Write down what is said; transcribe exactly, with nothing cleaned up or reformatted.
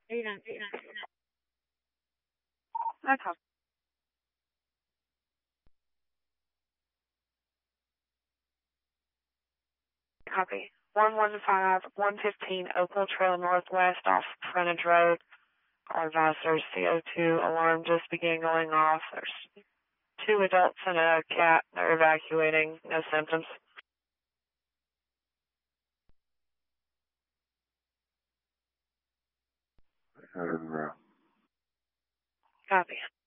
eight nine, eight nine, eight nine. Okay. Copy. one one five, one fifteen Oakville Trail Northwest off Frontage Road. Our advisor's C O two alarm just began going off. There's two adults and a cat. They're evacuating. No symptoms. Uh, Copy.